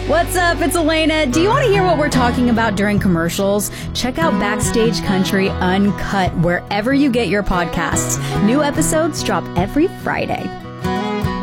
What's up? It's Elena. Do you want to hear what we're talking about during commercials? Check out Backstage Country Uncut wherever you get your podcasts. New episodes drop every Friday.